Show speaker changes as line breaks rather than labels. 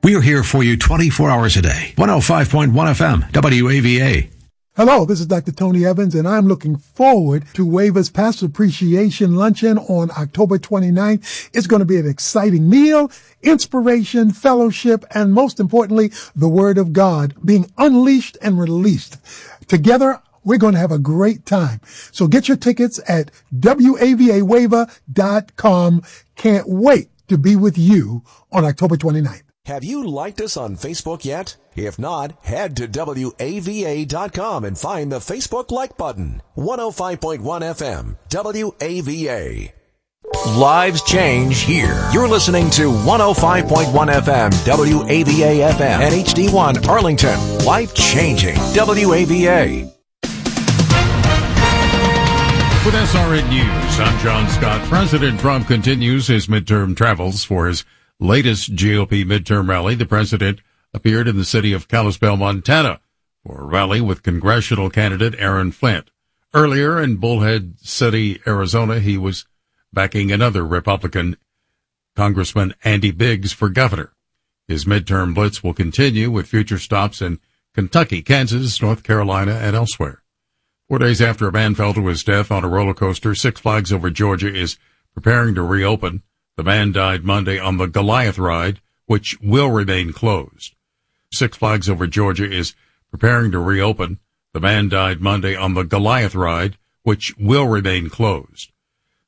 We're here for you 24 hours a day. 105.1 FM, WAVA.
Hello, this is Dr. Tony Evans, and I'm looking forward to WAVA's Pastor Appreciation Luncheon on October 29th. It's going to be an exciting meal, inspiration, fellowship, and most importantly, the Word of God being unleashed and released. Together, we're going to have a great time. So get your tickets at WAVAWAVA.com. Can't wait to be with you on October 29th.
Have you liked us on Facebook yet? If not, head to WAVA.com and find the Facebook like button. 105.1 FM, WAVA. Lives change here. You're listening to 105.1 FM, WAVA FM, and HD1 Arlington. Life changing, WAVA.
With SRN News, I'm John Scott. President Trump continues his midterm travels. For his latest GOP midterm rally, the president appeared in the city of Kalispell, Montana, for a rally with congressional candidate Aaron Flint. Earlier in Bullhead City, Arizona, he was backing another Republican, Congressman Andy Biggs, for governor. His midterm blitz will continue with future stops in Kentucky, Kansas, North Carolina, and elsewhere. 4 days after a man fell to his death on a roller coaster, Six Flags Over Georgia is preparing to reopen. The man died Monday on the Goliath ride, which will remain closed. Six Flags Over Georgia is preparing to reopen. The man died Monday on the Goliath ride, which will remain closed.